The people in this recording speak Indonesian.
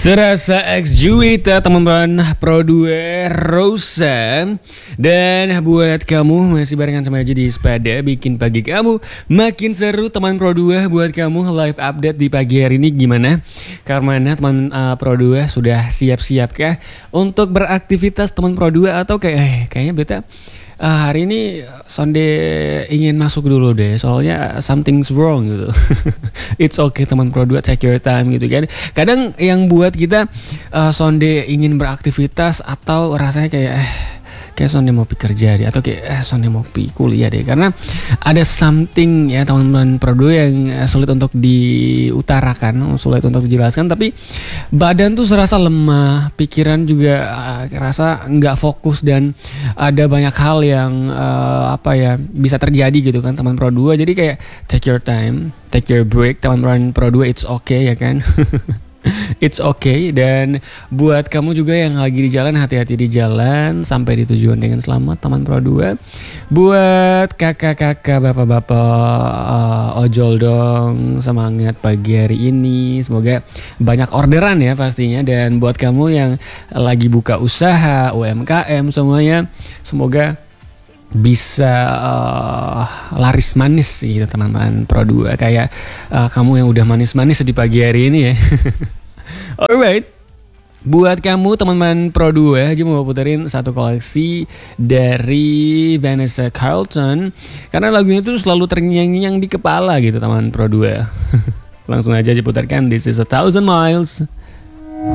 Serasa X Juwita teman-teman Pro 2 Rosa. Dan buat kamu masih barengan sama aja di Sepada, bikin pagi kamu makin seru teman Pro 2. Buat kamu live update di pagi hari ini gimana? Karena teman Pro 2 sudah siap-siapkah untuk beraktivitas teman Pro 2? Atau kayaknya beta hari ini Sonde ingin masuk dulu deh, soalnya something's wrong gitu. It's okay teman Pro 2, take your time gitu kan. Kadang yang buat kita Sonde ingin beraktivitas atau rasanya kayak Sonde mau pi kerja deh, atau kayak Sonde mau pi kuliah deh, karena ada something ya teman-teman Pro 2 yang sulit untuk diutarakan, sulit untuk dijelaskan, tapi badan tuh serasa lemah, pikiran juga rasa nggak fokus, dan ada banyak hal yang bisa terjadi gitu kan teman Pro 2. Jadi kayak take your time, take your break teman-teman Pro 2, it's okay ya kan. It's okay. Dan buat kamu juga yang lagi di jalan, hati-hati di jalan sampai di tujuan dengan selamat teman Pro 2. Buat kakak-kakak, bapak-bapak ojol dong, semangat pagi hari ini, semoga banyak orderan ya pastinya. Dan buat kamu yang lagi buka usaha, UMKM semuanya, semoga bisa laris manis gitu teman-teman Pro 2, kayak kamu yang udah manis-manis di pagi hari ini ya. Alright, buat kamu teman-teman Pro 2 aja mau puterin satu koleksi dari Vanessa Carlton, karena lagunya tuh selalu terngiang-ngiang di kepala gitu teman Pro 2. Langsung aja diputarkan, This is 1,000 Miles.